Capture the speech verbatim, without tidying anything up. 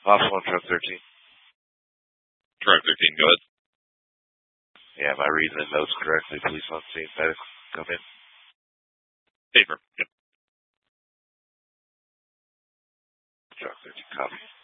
Officer one, truck thirteen. Truck thirteen, go ahead. Yeah, am I reading the notes correctly? Police on scene, medical, come in. Paper, yep. Truck thirteen, copy.